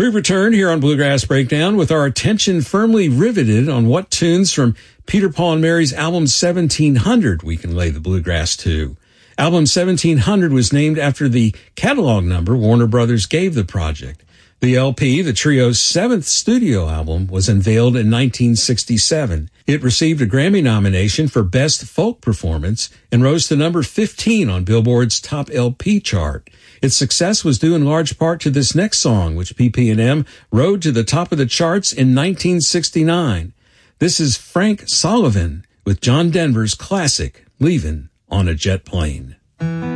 We return here on Bluegrass Breakdown with our attention firmly riveted on what tunes from Peter, Paul, and Mary's album 1700 we can lay the bluegrass to. Album 1700 was named after the catalog number Warner Brothers gave the project. The LP, the trio's seventh studio album, was unveiled in 1967. It received a Grammy nomination for Best Folk Performance and rose to number 15 on Billboard's Top LP chart. Its success was due in large part to this next song, which PP&M rode to the top of the charts in 1969. This is Frank Sullivan with John Denver's classic, Leavin' on a Jet Plane.